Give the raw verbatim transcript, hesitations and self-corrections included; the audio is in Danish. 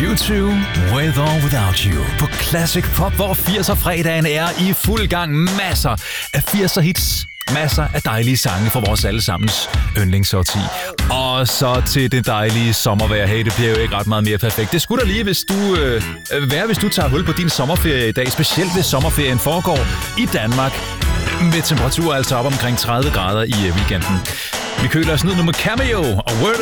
U to, With or Without You, på Classic Pop, hvor firser-fredagen er i fuld gang. Masser af firser-hits, masser af dejlige sange for vores allesammens yndlingssorti. Og så til det dejlige sommervejr. Hey, det bliver jo ikke ret meget mere perfekt. Det skulle da lige, hvis du, øh, være, hvis du tager hul på din sommerferie i dag, specielt hvis sommerferien foregår i Danmark, med temperaturer altså op omkring tredive grader i weekenden. Vi køler os ned nu med Cameo og Word